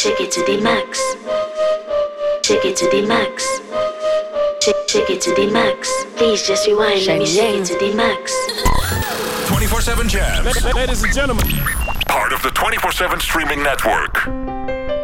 Shake it to the max. Shake it to the max. Shake it to the max. Please just rewind. Let me shake it to the max. 24/7 Jams. Ladies and gentlemen. Part of the 24/7 streaming network.